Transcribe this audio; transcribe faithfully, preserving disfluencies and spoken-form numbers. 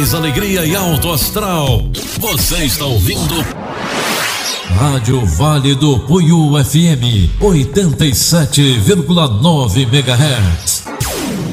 paz, alegria e alto astral. Você está ouvindo Rádio Vale do Puiú F M oitenta e sete vírgula nove megahertz.